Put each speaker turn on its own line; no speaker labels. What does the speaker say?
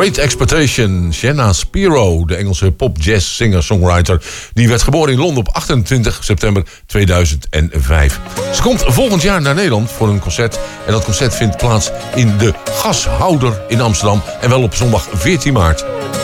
Great Expectation. Shanna Spiro, de Engelse pop-jazz singer-songwriter. Die werd geboren in Londen op 28 september 2005. Ze komt volgend jaar naar Nederland voor een concert. En dat concert vindt plaats in de Gashouder in Amsterdam. En wel op zondag 14 maart.